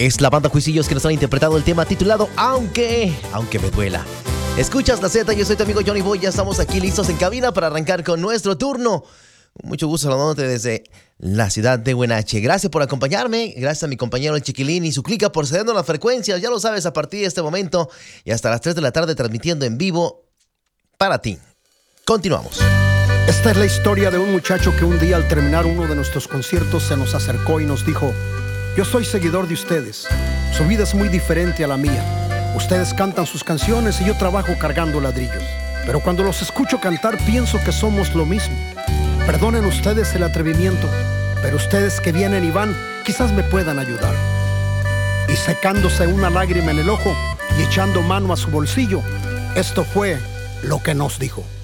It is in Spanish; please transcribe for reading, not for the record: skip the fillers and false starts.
Es la banda Juicillos que nos han interpretado el tema titulado Aunque me duela. Escuchas la Z, yo soy tu amigo Johnny Boy. Ya estamos aquí listos en cabina para arrancar con nuestro turno. Mucho gusto saludándote desde la ciudad de Huenache. Gracias por acompañarme. Gracias a mi compañero el Chiquilín y su clica por cedernos las frecuencias. Ya lo sabes, a partir de este momento y hasta las 3 de la tarde transmitiendo en vivo para ti. Continuamos. Esta es la historia de un muchacho que un día al terminar uno de nuestros conciertos se nos acercó y nos dijo: yo soy seguidor de ustedes. Su vida es muy diferente a la mía. Ustedes cantan sus canciones y yo trabajo cargando ladrillos. Pero cuando los escucho cantar pienso que somos lo mismo. Perdonen ustedes el atrevimiento, pero ustedes que vienen y van quizás me puedan ayudar. Y secándose una lágrima en el ojo y echando mano a su bolsillo, esto fue lo que nos dijo.